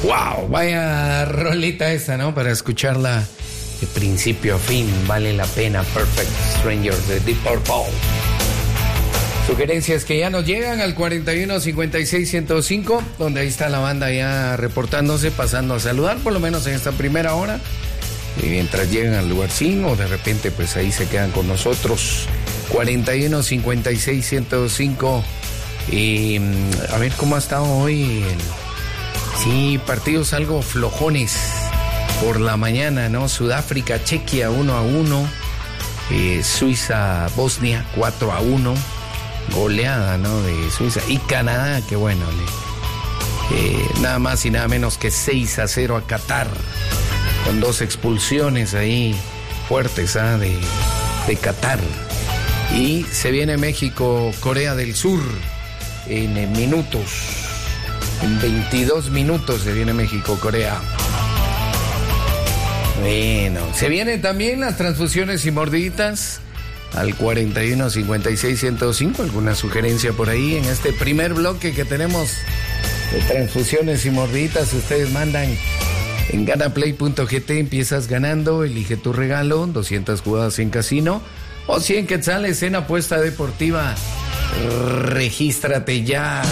Wow, vaya rolita esa, ¿no? Para escucharla de principio a fin, vale la pena. Perfect Stranger de Deep Purple. Sugerencias que ya nos llegan al 41-56-105, donde ahí está la banda ya reportándose, pasando a saludar, por lo menos en esta primera hora. Y mientras llegan al lugarcín o de repente pues ahí se quedan con nosotros. 41-56-105. Y a ver cómo ha estado hoy. Sí, partidos algo flojones por la mañana, ¿no? Sudáfrica, Chequia 1-1. Suiza, Bosnia 4-1. Goleada, ¿no? De Suiza. Y Canadá, qué bueno. Nada más y nada menos que 6-0 a Qatar. Con 2 expulsiones ahí fuertes, ¿ah? De Qatar. Y se viene México, Corea del Sur en minutos. En 22 minutos se viene México, Corea. Bueno, se vienen también las transfusiones y mordiditas al 41-56-105. ¿Alguna sugerencia por ahí en este primer bloque que tenemos de transfusiones y mordiditas? Ustedes mandan en ganaplay.gt, empiezas ganando, elige tu regalo, 200 jugadas en casino o 100 quetzales en apuesta deportiva. Regístrate ya.